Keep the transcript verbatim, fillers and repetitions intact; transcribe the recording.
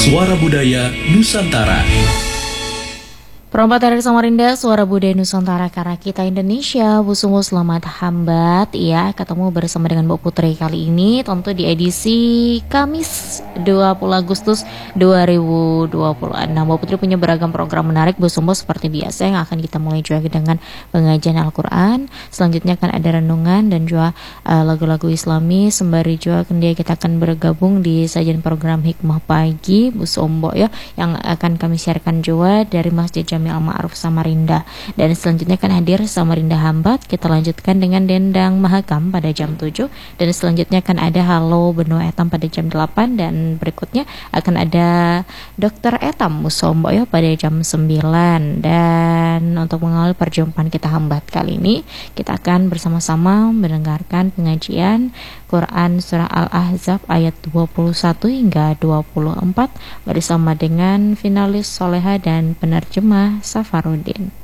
Suara Budaya Nusantara. Perempat dari Samarinda, Suara Budaya Nusantara, karena kita Indonesia. Bu Sumo, selamat hambat ya, ketemu bersama dengan Bu Putri kali ini tentu di edisi Kamis dua puluh Agustus dua ribu dua puluh enam. Bu Putri punya beragam program menarik Bu Sumo, seperti biasa yang akan kita mulai juga dengan pengajian Al-Quran. Selanjutnya akan ada renungan dan juga uh, lagu-lagu Islami. Sembari juga dia kita akan bergabung di sajian program Hikmah Pagi Bu Sombo ya, yang akan kami siarkan juga dari Masjid Jamil Al-Ma'ruf Samarinda. Dan selanjutnya akan hadir Samarinda Hambat. Kita lanjutkan dengan Dendang Mahakam pada jam tujuh. Dan selanjutnya akan ada Halo Benua Etam pada jam delapan. Dan berikutnya akan ada Dokter Etam Musombo ya pada jam sembilan. Dan untuk mengawali perjumpaan kita Hambat kali ini, kita akan bersama-sama mendengarkan pengajian Quran Surah Al-Ahzab ayat dua puluh satu hingga dua puluh empat bersama dengan finalis Soleha dan penerjemah Safarudin.